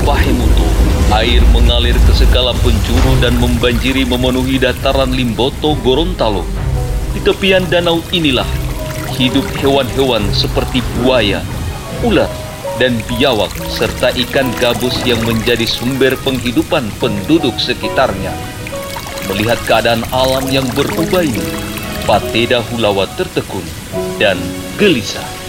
Pahemuto, air mengalir ke segala penjuru dan membanjiri memenuhi dataran Limboto Gorontalo. Di tepian danau inilah hidup hewan-hewan seperti buaya, ular, dan biawak serta ikan gabus yang menjadi sumber penghidupan penduduk sekitarnya. Melihat keadaan alam yang berubah ini, Pateda Hulawa tertekun dan gelisah.